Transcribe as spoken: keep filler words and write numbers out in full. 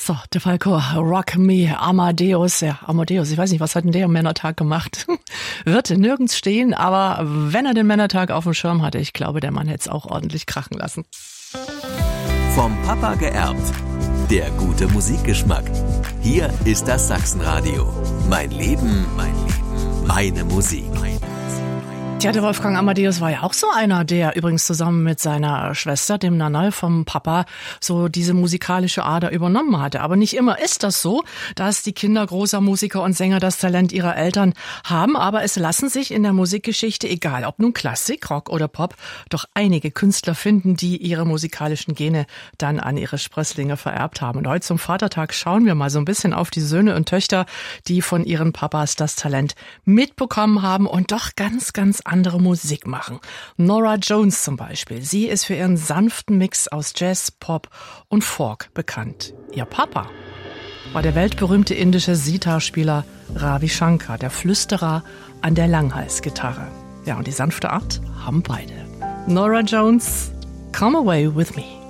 So, De Falco, Rock Me, Amadeus. Ja, Amadeus, ich weiß nicht, was hat denn der am Männertag gemacht? Wird nirgends stehen, aber wenn er den Männertag auf dem Schirm hatte, ich glaube, der Mann hätte es auch ordentlich krachen lassen. Vom Papa geerbt. Der gute Musikgeschmack. Hier ist das Sachsenradio. Mein Leben, mein Leben, meine Musik. Ja, der Wolfgang Amadeus war ja auch so einer, der übrigens zusammen mit seiner Schwester, dem Nannerl vom Papa, so diese musikalische Ader übernommen hatte. Aber nicht immer ist das so, dass die Kinder großer Musiker und Sänger das Talent ihrer Eltern haben. Aber es lassen sich in der Musikgeschichte, egal ob nun Klassik, Rock oder Pop, doch einige Künstler finden, die ihre musikalischen Gene dann an ihre Sprösslinge vererbt haben. Und heute zum Vatertag schauen wir mal so ein bisschen auf die Söhne und Töchter, die von ihren Papas das Talent mitbekommen haben und doch ganz, ganz andere Musik machen. Norah Jones zum Beispiel. Sie ist für ihren sanften Mix aus Jazz, Pop und Folk bekannt. Ihr Papa war der weltberühmte indische Sitar-Spieler Ravi Shankar, der Flüsterer an der Langhalsgitarre. Ja, und die sanfte Art haben beide. Norah Jones, Come Away With Me.